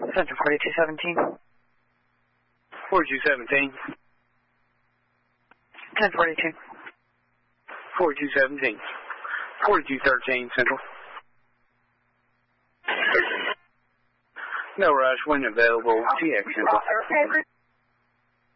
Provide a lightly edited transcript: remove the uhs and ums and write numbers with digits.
Center 4217. 4217. 1042. 4217. 4213 Central. No rush when available. TX Central.